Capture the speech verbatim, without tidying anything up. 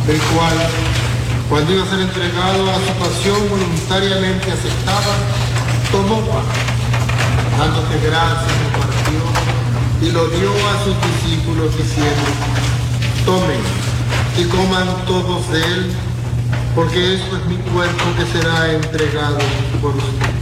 el cual, cuando iba a ser entregado a su pasión voluntariamente aceptada, tomó pan, dándote gracias, lo partió y lo dio a sus discípulos diciendo: tomen y coman todos de él, porque esto es mi cuerpo que será entregado por ustedes.